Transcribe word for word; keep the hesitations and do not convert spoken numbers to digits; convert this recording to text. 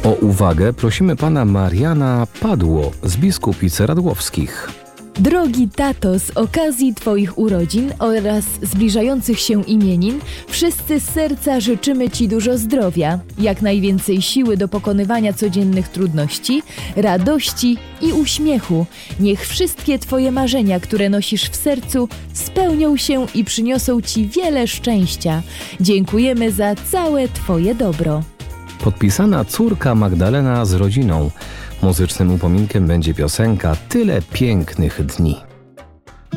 O uwagę prosimy pana Mariana Padło z Biskupic Radłowskich. Drogi tato, z okazji Twoich urodzin oraz zbliżających się imienin, wszyscy z serca życzymy Ci dużo zdrowia, jak najwięcej siły do pokonywania codziennych trudności, radości i uśmiechu. Niech wszystkie Twoje marzenia, które nosisz w sercu, spełnią się i przyniosą Ci wiele szczęścia. Dziękujemy za całe Twoje dobro. Podpisana córka Magdalena z rodziną. Muzycznym upominkiem będzie piosenka Tyle pięknych dni.